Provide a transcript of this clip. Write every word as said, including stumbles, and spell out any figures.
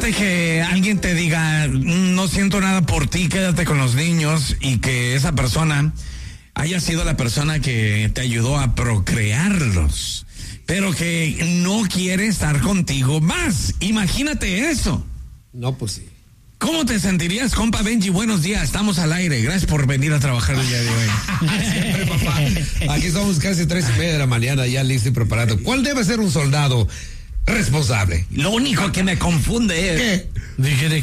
Imagínate que alguien te diga, no siento nada por ti, quédate con los niños, y que esa persona haya sido la persona que te ayudó a procrearlos, pero que no quiere estar contigo más. Imagínate eso. No, pues sí. ¿Cómo te sentirías, compa Benji? Buenos días, estamos al aire. Gracias por venir a trabajar el día de hoy. Siempre, papá. Aquí estamos casi tres y media de la mañana, ya listo y preparado. ¿Cuál debe ser un soldado responsable? Lo único que me confunde es... ¿Qué? Dije, ¿de